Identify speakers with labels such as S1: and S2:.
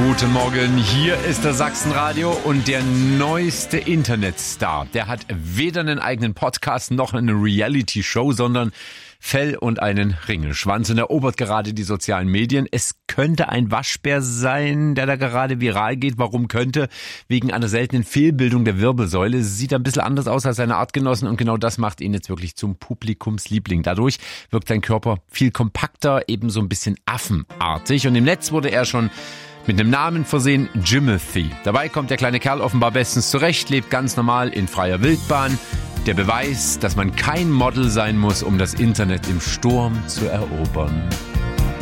S1: guten Morgen. Hier ist das Sachsenradio und der neueste Internetstar. Der hat weder einen eigenen Podcast noch eine Reality-Show, sondern Fell und einen Ringelschwanz und erobert gerade die sozialen Medien. Es könnte ein Waschbär sein, der da gerade viral geht. Warum könnte? Wegen einer seltenen Fehlbildung der Wirbelsäule. Sieht ein bisschen anders aus als seine Artgenossen und genau das macht ihn jetzt wirklich zum Publikumsliebling. Dadurch wirkt sein Körper viel kompakter, eben so ein bisschen affenartig. Und im Netz wurde er schon mit einem Namen versehen, Jimothy. Dabei kommt der kleine Kerl offenbar bestens zurecht, lebt ganz normal in freier Wildbahn. Der Beweis, dass man kein Model sein muss, um das Internet im Sturm zu erobern.